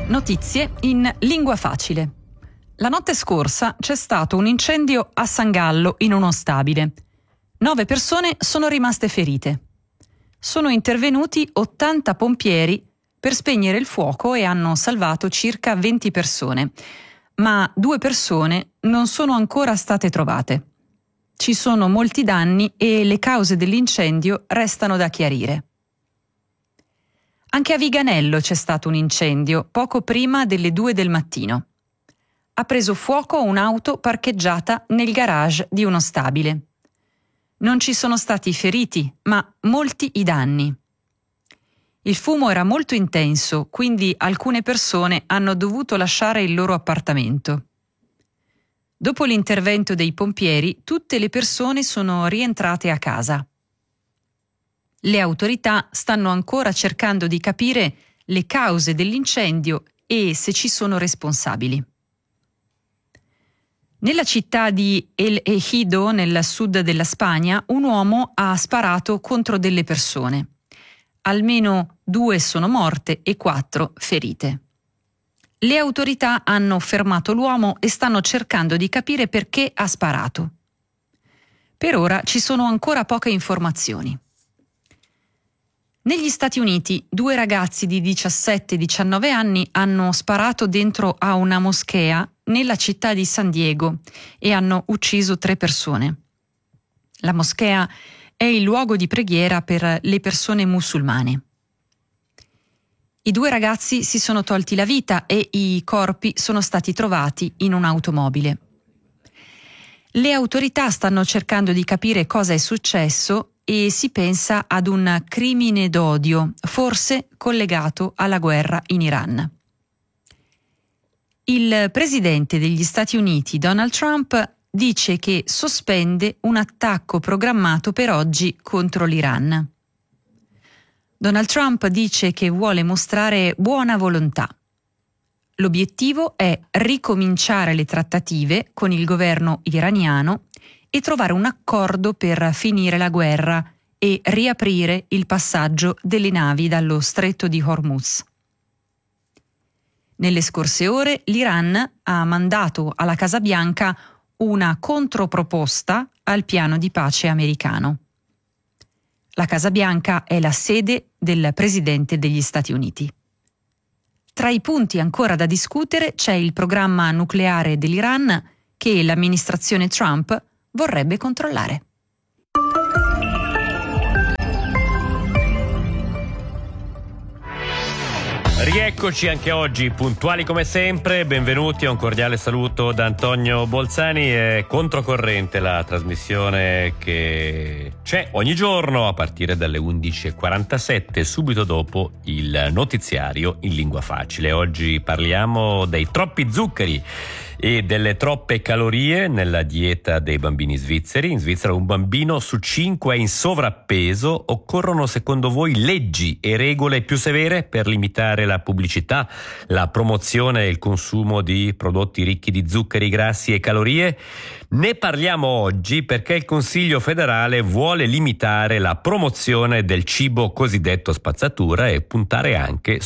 Notizie in lingua facile. La notte scorsa c'è stato un incendio a San Gallo in uno stabile. 9 persone sono rimaste ferite. Sono intervenuti 80 pompieri per spegnere il fuoco e hanno salvato circa 20 persone, ma 2 persone non sono ancora state trovate. Ci sono molti danni e le cause dell'incendio restano da chiarire. Anche a Viganello c'è stato un incendio poco prima delle 2 del mattino. Ha preso fuoco un'auto parcheggiata nel garage di uno stabile. Non ci sono stati feriti, ma molti i danni. Il fumo era molto intenso, quindi alcune persone hanno dovuto lasciare il loro appartamento. Dopo l'intervento dei pompieri, tutte le persone sono rientrate a casa. Le autorità stanno ancora cercando di capire le cause dell'incendio e se ci sono responsabili. Nella città di El Ejido, nel sud della Spagna, un uomo ha sparato contro delle persone. Almeno 2 sono morte e 4 ferite. Le autorità hanno fermato l'uomo e stanno cercando di capire perché ha sparato. Per ora ci sono ancora poche informazioni. Negli Stati Uniti, 2 ragazzi di 17 e 19 anni hanno sparato dentro a una moschea nella città di San Diego e hanno ucciso 3 persone. La moschea è il luogo di preghiera per le persone musulmane. I 2 ragazzi si sono tolti la vita e i corpi sono stati trovati in un'automobile. Le autorità stanno cercando di capire cosa è successo e si pensa ad un crimine d'odio, forse collegato alla guerra in Iran. Il presidente degli Stati Uniti, Donald Trump, dice che sospende un attacco programmato per oggi contro l'Iran. Donald Trump dice che vuole mostrare buona volontà. L'obiettivo è ricominciare le trattative con il governo iraniano e trovare un accordo per finire la guerra e riaprire il passaggio delle navi dallo stretto di Hormuz. Nelle scorse ore l'Iran ha mandato alla Casa Bianca una controproposta al piano di pace americano. La Casa Bianca è la sede del Presidente degli Stati Uniti. Tra i punti ancora da discutere c'è il programma nucleare dell'Iran che l'amministrazione Trump vorrebbe controllare. Rieccoci anche oggi, puntuali come sempre, benvenuti a un cordiale saluto da Antonio Bolzani. È Controcorrente, la trasmissione che c'è ogni giorno a partire dalle 11:47, subito dopo il notiziario in lingua facile. Oggi parliamo dei troppi zuccheri e delle troppe calorie nella dieta dei bambini svizzeri. In Svizzera un bambino su 5 è in sovrappeso. Occorrono secondo voi leggi e regole più severe per limitare la pubblicità, la promozione e il consumo di prodotti ricchi di zuccheri, grassi e calorie? Ne parliamo oggi perché il Consiglio federale vuole limitare la promozione del cibo cosiddetto spazzatura e puntare anche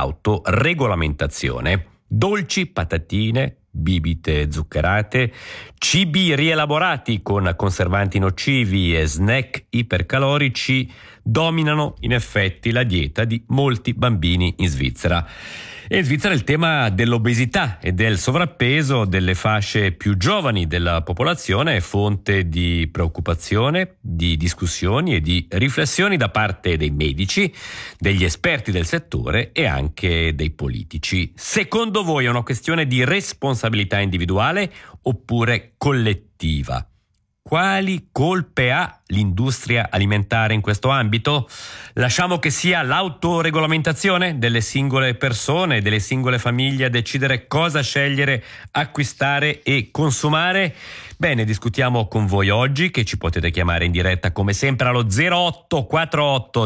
sull'autoregolamentazione. Dolci, patatine, bibite zuccherate, cibi rielaborati con conservanti nocivi e snack ipercalorici dominano in effetti la dieta di molti bambini in Svizzera. E in Svizzera il tema dell'obesità e del sovrappeso delle fasce più giovani della popolazione è fonte di preoccupazione, di discussioni e di riflessioni da parte dei medici, degli esperti del settore e anche dei politici. Secondo voi è una questione di responsabilità individuale oppure collettiva? Quali colpe ha l'industria alimentare in questo ambito? Lasciamo che sia l'autoregolamentazione delle singole persone, delle singole famiglie a decidere cosa scegliere, acquistare e consumare? Bene, discutiamo con voi oggi, che ci potete chiamare in diretta come sempre allo 0848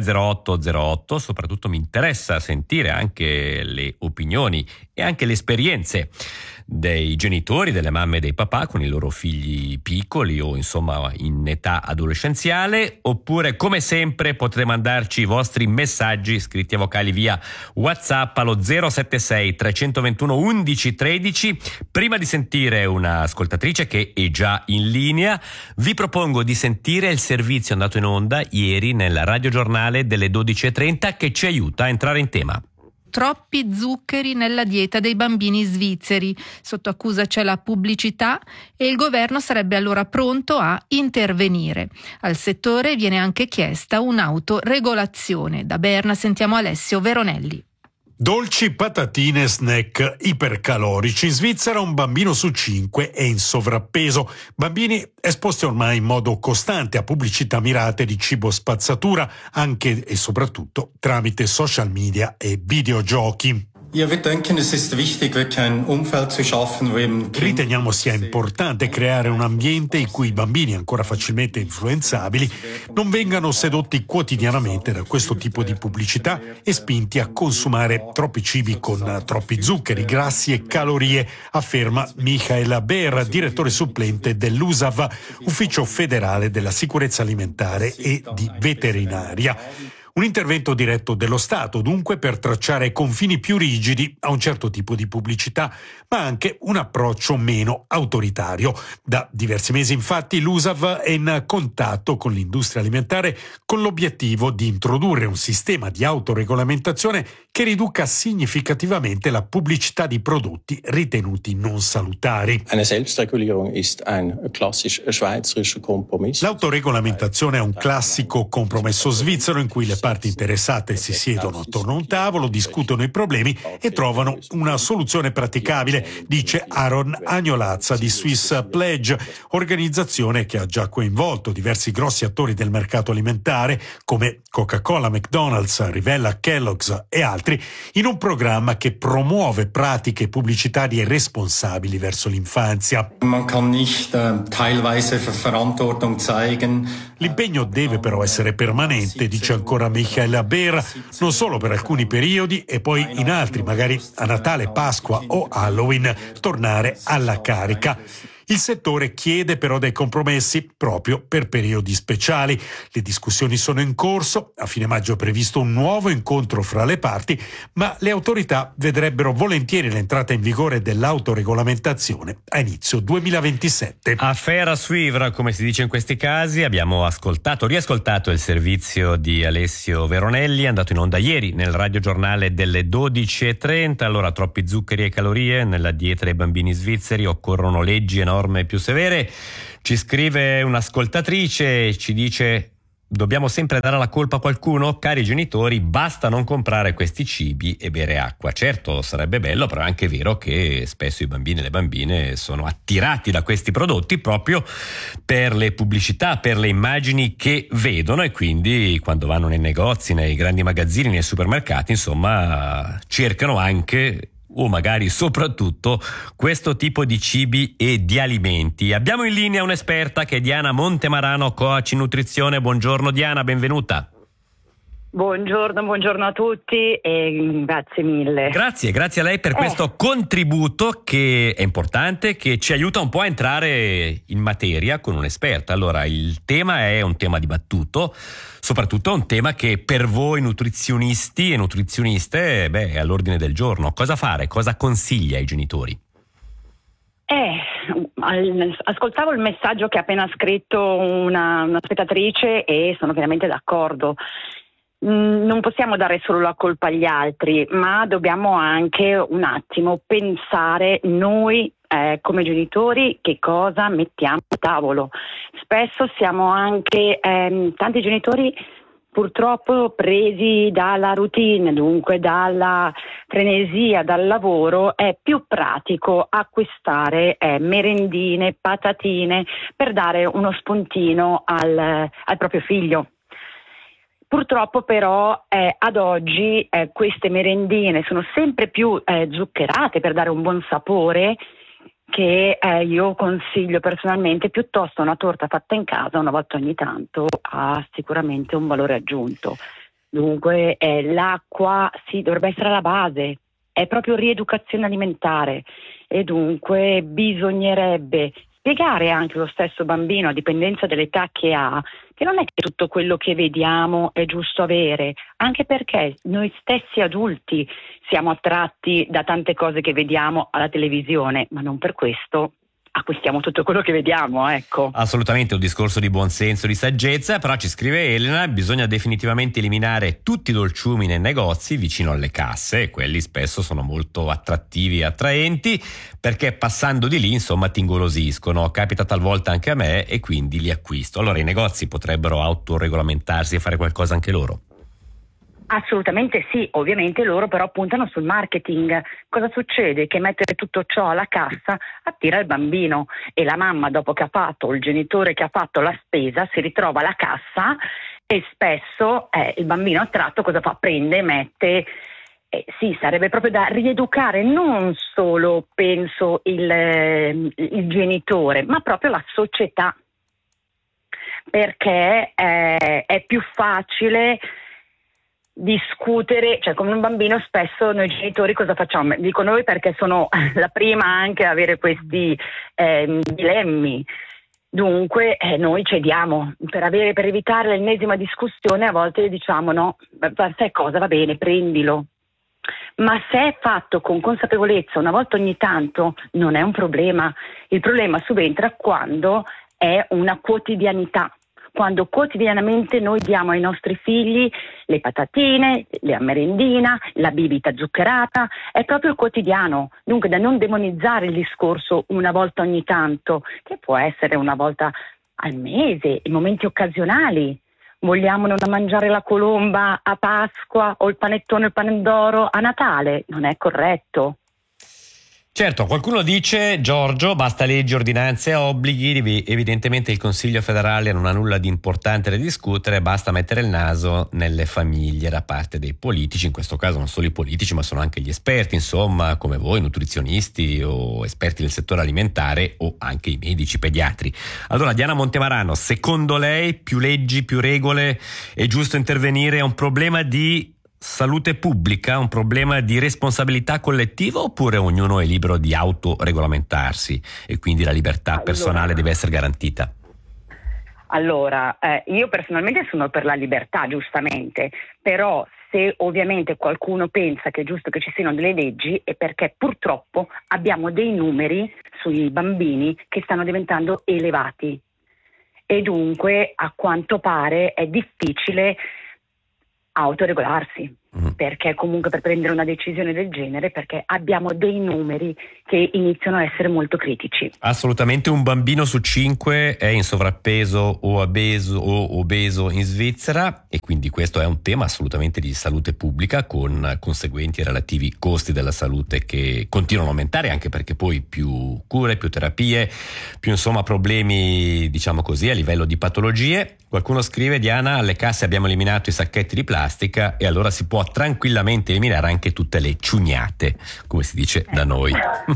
030808. Soprattutto mi interessa sentire anche le opinioni e anche le esperienze dei genitori, delle mamme e dei papà con i loro figli piccoli o insomma in età adolescenziale, oppure come sempre potete mandarci i vostri messaggi scritti e vocali via WhatsApp allo 076 321 11 13. Prima di sentire un'ascoltatrice che è già in linea, vi propongo di sentire il servizio andato in onda ieri nel radiogiornale delle 12:30 che ci aiuta a entrare in tema. Troppi zuccheri nella dieta dei bambini svizzeri. Sotto accusa c'è la pubblicità e il governo sarebbe allora pronto a intervenire. Al settore viene anche chiesta un'autoregolazione. Da Berna sentiamo Alessio Veronelli. Dolci, patatine, snack ipercalorici. In Svizzera un bambino su 5 è in sovrappeso. Bambini esposti ormai in modo costante a pubblicità mirate di cibo spazzatura, anche e soprattutto tramite social media e videogiochi. Riteniamo sia importante creare un ambiente in cui i bambini ancora facilmente influenzabili non vengano sedotti quotidianamente da questo tipo di pubblicità e spinti a consumare troppi cibi con troppi zuccheri, grassi e calorie, afferma Michael Beer, direttore supplente dell'USAV, Ufficio federale della sicurezza alimentare e di veterinaria. Un intervento diretto dello Stato, dunque, per tracciare confini più rigidi a un certo tipo di pubblicità, ma anche un approccio meno autoritario. Da diversi mesi, infatti, l'USAV è in contatto con l'industria alimentare con l'obiettivo di introdurre un sistema di autoregolamentazione che riduca significativamente la pubblicità di prodotti ritenuti non salutari. L'autoregolamentazione è un classico compromesso svizzero in cui le parti interessate si siedono attorno a un tavolo, discutono i problemi e trovano una soluzione praticabile, dice Aaron Agnolazza di Swiss Pledge, organizzazione che ha già coinvolto diversi grossi attori del mercato alimentare come Coca-Cola, McDonald's, Rivella, Kellogg's e altri, in un programma che promuove pratiche pubblicitarie responsabili verso l'infanzia. L'impegno deve però essere permanente, dice ancora Michael Beer, non solo per alcuni periodi e poi in altri, magari a Natale, Pasqua o Halloween, tornare alla carica. Il settore chiede però dei compromessi proprio per periodi speciali. Le discussioni sono in corso, a fine maggio è previsto un nuovo incontro fra le parti, ma le autorità vedrebbero volentieri l'entrata in vigore dell'autoregolamentazione a inizio 2027. A Fera Suivra, come si dice in questi casi, abbiamo riascoltato il servizio di Alessio Veronelli, andato in onda ieri nel radiogiornale delle 12:30. Allora, troppi zuccheri e calorie nella dieta dei bambini svizzeri, occorrono leggi enormi più severe. Ci scrive un'ascoltatrice, ci dice: dobbiamo sempre dare la colpa a qualcuno? Cari genitori, basta non comprare questi cibi e bere acqua. Certo, sarebbe bello, però è anche vero che spesso i bambini e le bambine sono attirati da questi prodotti proprio per le pubblicità, per le immagini che vedono, e quindi quando vanno nei negozi, nei grandi magazzini, nei supermercati, insomma, cercano anche o magari soprattutto questo tipo di cibi e di alimenti. Abbiamo in linea un'esperta che è Diana Montemarano, coach in nutrizione. Buongiorno Diana, benvenuta. Buongiorno a tutti e grazie mille. Grazie a lei per questo contributo che è importante, che ci aiuta un po' a entrare in materia con un'esperta. Allora, il tema è un tema dibattuto, soprattutto un tema che per voi nutrizionisti e nutrizioniste è all'ordine del giorno. Cosa fare? Cosa consiglia ai genitori? Ascoltavo il messaggio che ha appena scritto una spettatrice e sono pienamente d'accordo. Non possiamo dare solo la colpa agli altri, ma dobbiamo anche un attimo pensare noi come genitori che cosa mettiamo a tavolo. Spesso siamo anche tanti genitori purtroppo presi dalla routine, dunque dalla frenesia, dal lavoro. È più pratico acquistare merendine, patatine per dare uno spuntino al proprio figlio. Purtroppo però ad oggi queste merendine sono sempre più zuccherate per dare un buon sapore, che io consiglio personalmente piuttosto una torta fatta in casa una volta ogni tanto, ha sicuramente un valore aggiunto. Dunque l'acqua sì, dovrebbe essere la base, è proprio rieducazione alimentare e dunque bisognerebbe spiegare anche lo stesso bambino, a dipendenza dell'età che ha, che non è che tutto quello che vediamo è giusto avere, anche perché noi stessi adulti siamo attratti da tante cose che vediamo alla televisione, ma non per questo acquistiamo tutto quello che vediamo, ecco. Assolutamente un discorso di buonsenso, di saggezza, però ci scrive Elena, bisogna definitivamente eliminare tutti i dolciumi nei negozi vicino alle casse, e quelli spesso sono molto attrattivi e attraenti, perché passando di lì, insomma, ti ingolosiscono. Capita talvolta anche a me e quindi li acquisto. Allora i negozi potrebbero autoregolamentarsi e fare qualcosa anche loro? Assolutamente sì, ovviamente loro però puntano sul marketing. Cosa succede? Che mettere tutto ciò alla cassa attira il bambino, e la mamma, dopo che ha fatto, o il genitore che ha fatto la spesa, si ritrova alla cassa e spesso il bambino attratto cosa fa? Prende, mette. Sì, sarebbe proprio da rieducare non solo, penso, il genitore, ma proprio la società, perché è più facile discutere, cioè con un bambino spesso noi genitori cosa facciamo? Dico noi perché sono la prima anche a avere questi dilemmi. Dunque noi cediamo per evitare l'ennesima discussione, a volte diciamo no, sai cosa, va bene, prendilo. Ma se è fatto con consapevolezza una volta ogni tanto non è un problema. Il problema subentra quando è una quotidianità. Quando quotidianamente noi diamo ai nostri figli le patatine, la merendina, la bibita zuccherata, è proprio il quotidiano. Dunque da non demonizzare il discorso una volta ogni tanto, che può essere una volta al mese, in momenti occasionali. Vogliamo non mangiare la colomba a Pasqua o il panettone o il pandoro a Natale? Non è corretto. Certo, qualcuno dice, Giorgio, basta leggi, ordinanze e obblighi, evidentemente il Consiglio federale non ha nulla di importante da discutere, basta mettere il naso nelle famiglie da parte dei politici, in questo caso non solo i politici ma sono anche gli esperti, insomma, come voi, nutrizionisti o esperti del settore alimentare o anche i medici pediatri. Allora, Diana Montemarano, secondo lei più leggi, più regole, è giusto intervenire? È un problema di salute pubblica, un problema di responsabilità collettiva, oppure ognuno è libero di autoregolamentarsi e quindi la libertà personale deve essere garantita? Allora, io personalmente sono per la libertà, giustamente, però se ovviamente qualcuno pensa che è giusto che ci siano delle leggi è perché purtroppo abbiamo dei numeri sui bambini che stanno diventando elevati e dunque a quanto pare è difficile autoregolarsi, perché comunque per prendere una decisione del genere, perché abbiamo dei numeri che iniziano a essere molto critici. Assolutamente, un bambino su 5 è in sovrappeso o obeso in Svizzera, e quindi questo è un tema assolutamente di salute pubblica, con conseguenti e relativi costi della salute che continuano a aumentare, anche perché poi più cure, più terapie, più insomma problemi, diciamo così, a livello di patologie. Qualcuno scrive, Diana, alle casse abbiamo eliminato i sacchetti di plastica e allora si può tranquillamente eliminare anche tutte le ciugnate, come si dice da noi.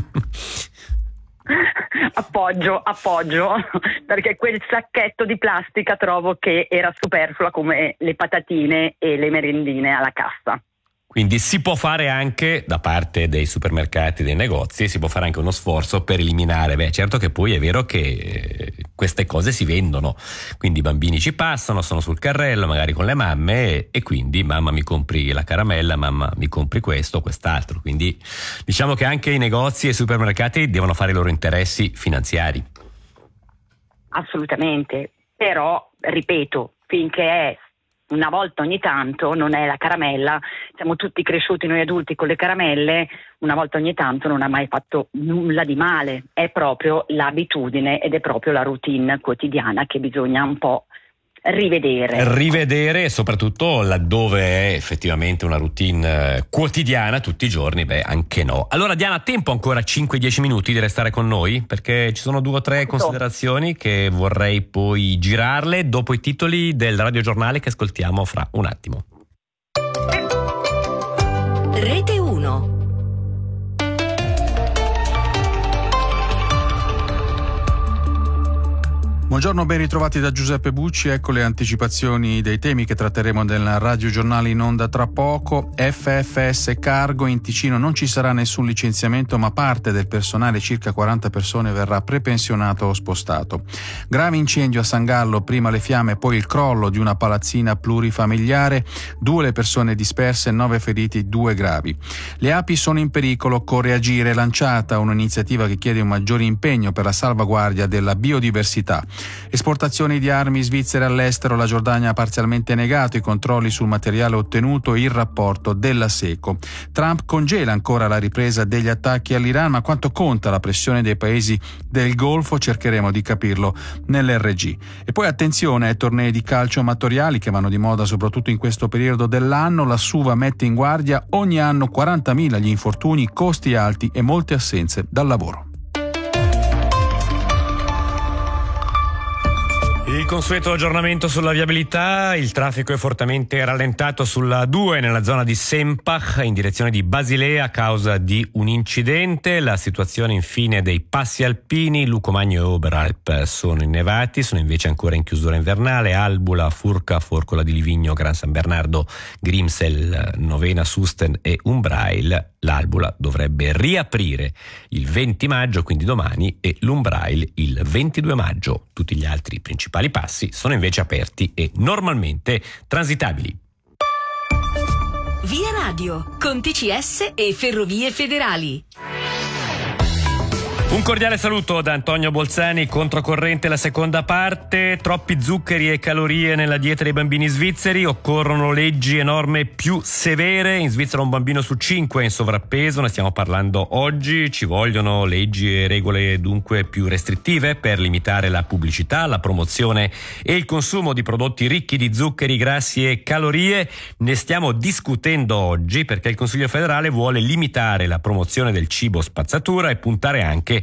Appoggio, perché quel sacchetto di plastica trovo che era superflua come le patatine e le merendine alla cassa. Quindi si può fare anche da parte dei supermercati, dei negozi, si può fare anche uno sforzo per eliminare. Certo che poi è vero che queste cose si vendono, quindi i bambini ci passano, sono sul carrello magari con le mamme e quindi mamma mi compri la caramella, mamma mi compri questo o quest'altro. Quindi diciamo che anche i negozi e i supermercati devono fare i loro interessi finanziari. Assolutamente, però ripeto, finché è una volta ogni tanto, non è la caramella, siamo tutti cresciuti noi adulti con le caramelle, una volta ogni tanto non ha mai fatto nulla di male, è proprio l'abitudine ed è proprio la routine quotidiana che bisogna un po' rivedere, e soprattutto laddove è effettivamente una routine quotidiana tutti i giorni, anche no. Allora Diana, tempo ancora 5-10 minuti di restare con noi, perché ci sono 2 o 3 considerazioni che vorrei poi girarle dopo i titoli del radiogiornale che ascoltiamo fra un attimo. Rete 1. Buongiorno, ben ritrovati da Giuseppe Bucci. Ecco le anticipazioni dei temi che tratteremo nel radiogiornale in onda tra poco. FFS Cargo: in Ticino non ci sarà nessun licenziamento, ma parte del personale, circa 40 persone, verrà prepensionato o spostato. Grave incendio a San Gallo, prima le fiamme, poi il crollo di una palazzina plurifamiliare, 2 le persone disperse, 9 feriti, 2 gravi. Le api sono in pericolo, occorre agire, lanciata un'iniziativa che chiede un maggiore impegno per la salvaguardia della biodiversità. Esportazioni di armi svizzere all'estero: la Giordania ha parzialmente negato i controlli sul materiale ottenuto, il rapporto della SECO. Trump congela ancora la ripresa degli attacchi all'Iran, ma quanto conta la pressione dei paesi del Golfo? Cercheremo di capirlo nell'RG. E poi attenzione ai tornei di calcio amatoriali che vanno di moda soprattutto in questo periodo dell'anno. La SUVA mette in guardia: ogni anno 40.000 gli infortuni, costi alti e molte assenze dal lavoro. Il consueto aggiornamento sulla viabilità: il traffico è fortemente rallentato sulla 2 nella zona di Sempach in direzione di Basilea a causa di un incidente. La situazione infine dei passi alpini: Lucomagno e Oberalp sono innevati, sono invece ancora in chiusura invernale. Albula, Furca, Forcola di Livigno, Gran San Bernardo, Grimsel, Novena, Susten e Umbrail. L'Albula dovrebbe riaprire il 20 maggio, quindi domani, e l'Umbrail il 22 maggio. Tutti gli altri principali passi sono invece aperti e normalmente transitabili. Via Radio, con TCS e Ferrovie Federali. Un cordiale saluto da Antonio Bolzani. Controcorrente la seconda parte: troppi zuccheri e calorie nella dieta dei bambini svizzeri, occorrono leggi e norme più severe. In Svizzera un bambino su 5 è in sovrappeso, ne stiamo parlando oggi. Ci vogliono leggi e regole dunque più restrittive per limitare la pubblicità, la promozione e il consumo di prodotti ricchi di zuccheri, grassi e calorie. Ne stiamo discutendo oggi perché il Consiglio federale vuole limitare la promozione del cibo spazzatura e puntare anche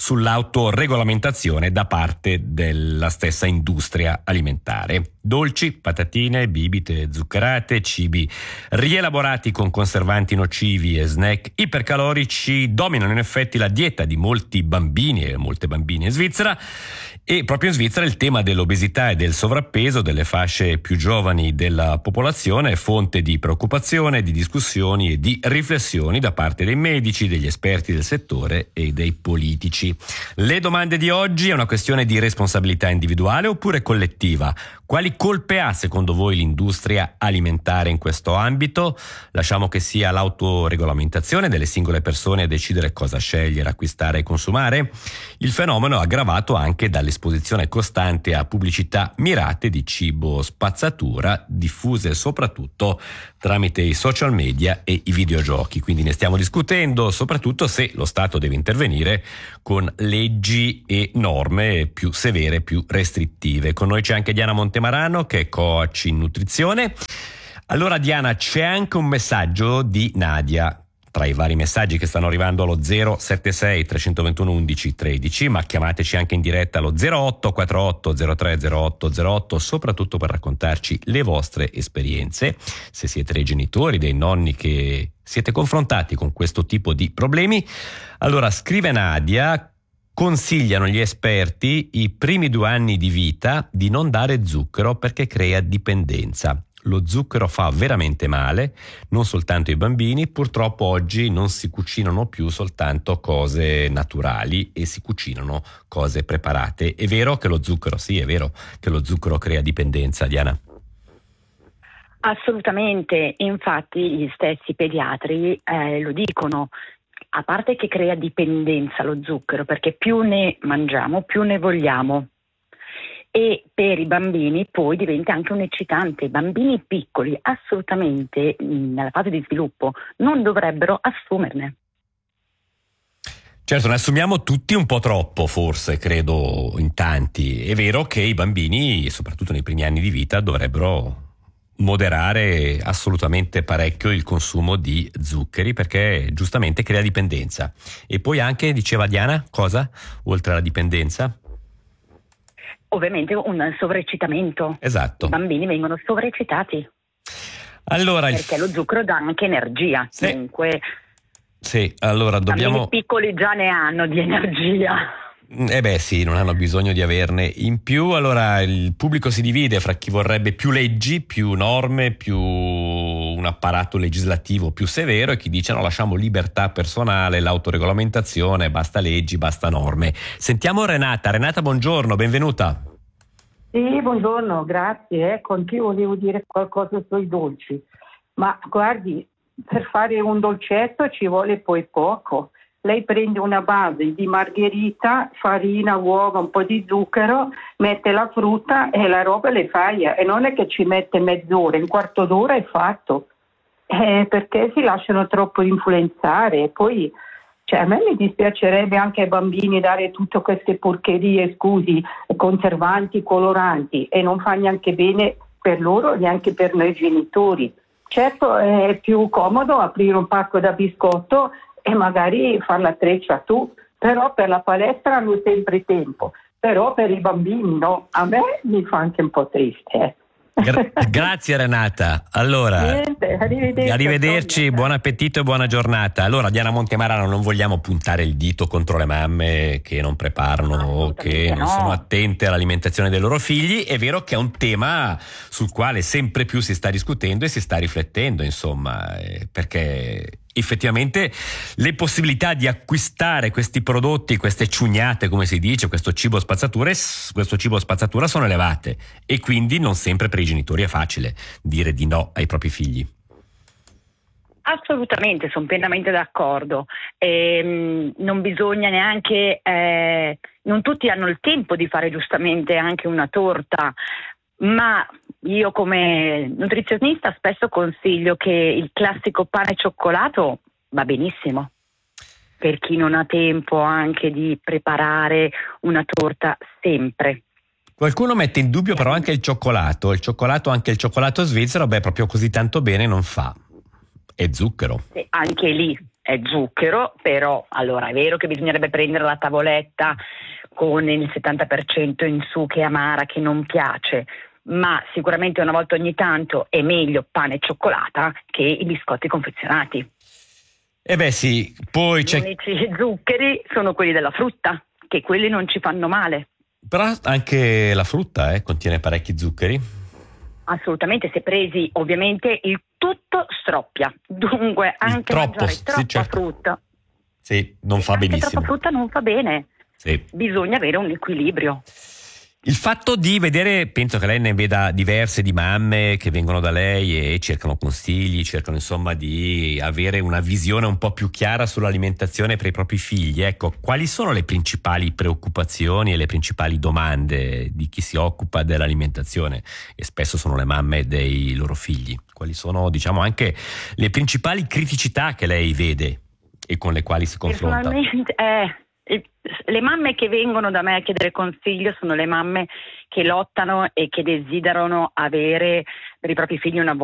sull'autoregolamentazione da parte della stessa industria alimentare. Dolci, patatine, bibite zuccherate, cibi rielaborati con conservanti nocivi e snack ipercalorici dominano in effetti la dieta di molti bambini e molte bambine in Svizzera. E proprio in Svizzera il tema dell'obesità e del sovrappeso delle fasce più giovani della popolazione è fonte di preoccupazione, di discussioni e di riflessioni da parte dei medici, degli esperti del settore e dei politici. Le domande di oggi: è una questione di responsabilità individuale oppure collettiva? Quali colpe ha secondo voi l'industria alimentare in questo ambito? Lasciamo che sia l'autoregolamentazione delle singole persone a decidere cosa scegliere, acquistare e consumare? Il fenomeno è aggravato anche dall'esposizione costante a pubblicità mirate di cibo spazzatura, diffuse soprattutto tramite i social media e i videogiochi. Quindi ne stiamo discutendo, soprattutto se lo Stato deve intervenire con leggi e norme più severe, più restrittive. Con noi c'è anche Diana Montemarano, che è coach in nutrizione. Allora Diana, c'è anche un messaggio di Nadia tra i vari messaggi che stanno arrivando allo 076 321 11 13, ma chiamateci anche in diretta allo 08 48 03 08 08, soprattutto per raccontarci le vostre esperienze, se siete dei genitori, dei nonni che siete confrontati con questo tipo di problemi. Allora, scrive Nadia: consigliano gli esperti i primi 2 anni di vita di non dare zucchero perché crea dipendenza. Lo zucchero fa veramente male, non soltanto ai bambini. Purtroppo oggi non si cucinano più soltanto cose naturali e si cucinano cose preparate. È vero che lo zucchero, sì, è vero che lo zucchero crea dipendenza, Diana? Assolutamente, infatti gli stessi pediatri lo dicono. A parte che crea dipendenza lo zucchero, perché più ne mangiamo, più ne vogliamo. E per i bambini poi diventa anche un eccitante. I bambini piccoli assolutamente nella fase di sviluppo non dovrebbero assumerne. Certo, ne assumiamo tutti un po' troppo, forse, credo, in tanti. È vero che i bambini, soprattutto nei primi anni di vita, dovrebbero moderare assolutamente parecchio il consumo di zuccheri, perché giustamente crea dipendenza. E poi anche, diceva Diana, cosa? Oltre alla dipendenza? Ovviamente un sovraeccitamento. Esatto. I bambini vengono sovraeccitati. Allora, perché lo zucchero dà anche energia. Sì. Dunque, sì, allora dobbiamo. I piccoli già ne hanno di energia. Sì, non hanno bisogno di averne in più. Allora il pubblico si divide fra chi vorrebbe più leggi, più norme, più un apparato legislativo più severo, e chi dice no, lasciamo libertà personale, l'autoregolamentazione, basta leggi, basta norme. Sentiamo Renata. Renata, buongiorno, benvenuta. Sì, buongiorno, grazie. Ecco, anch'io volevo dire qualcosa sui dolci. Ma guardi, per fare un dolcetto ci vuole poi poco. Lei prende una base di margherita, farina, uova, un po' di zucchero, mette la frutta e la roba le fai. E non è che ci mette mezz'ora, un quarto d'ora è fatto. Perché si lasciano troppo influenzare. E poi, a me mi dispiacerebbe anche ai bambini dare tutte queste porcherie, conservanti, coloranti, e non fa neanche bene per loro, neanche per noi genitori. Certo, è più comodo aprire un pacco da biscotto e magari fare la treccia tu, però per la palestra hanno sempre tempo, però per i bambini no, a me mi fa anche un po' triste. Grazie Renata. Allora, niente, arrivederci, buon appetito e buona giornata. Allora, Diana Montemarano, non vogliamo puntare il dito contro le mamme che non preparano o che non sono attente all'alimentazione dei loro figli. È vero che è un tema sul quale sempre più si sta discutendo e si sta riflettendo, insomma, perché effettivamente le possibilità di acquistare questi prodotti, queste ciugnate, come si dice, questo cibo spazzatura sono elevate, e quindi non sempre per i genitori è facile dire di no ai propri figli. Assolutamente, sono pienamente d'accordo. Non bisogna neanche, non tutti hanno il tempo di fare giustamente anche una torta, ma io come nutrizionista spesso consiglio che il classico pane e cioccolato va benissimo per chi non ha tempo anche di preparare una torta sempre. Qualcuno mette in dubbio però anche il cioccolato, anche il cioccolato svizzero, proprio così tanto bene non fa, è zucchero. Anche lì è zucchero, però allora è vero che bisognerebbe prendere la tavoletta con il 70% in su che è amara, che non piace, ma sicuramente una volta ogni tanto è meglio pane e cioccolata che i biscotti confezionati. Sì, poi Gli unici zuccheri sono quelli della frutta, che quelli non ci fanno male. Però anche la frutta contiene parecchi zuccheri. Assolutamente, se presi ovviamente il tutto stroppia, dunque anche mangiare troppa frutta. Sì, non fa benissimo. Troppa frutta non fa bene. Sì. Bisogna avere un equilibrio. Il fatto di vedere, penso che lei ne veda diverse di mamme che vengono da lei e cercano consigli, cercano insomma di avere una visione un po' più chiara sull'alimentazione per i propri figli. Ecco, quali sono le principali preoccupazioni e le principali domande di chi si occupa dell'alimentazione? E spesso sono le mamme dei loro figli. Quali sono, diciamo, anche le principali criticità che lei vede e con le quali si confronta? Le mamme che vengono da me a chiedere consiglio sono le mamme che lottano e che desiderano avere per i propri figli una buona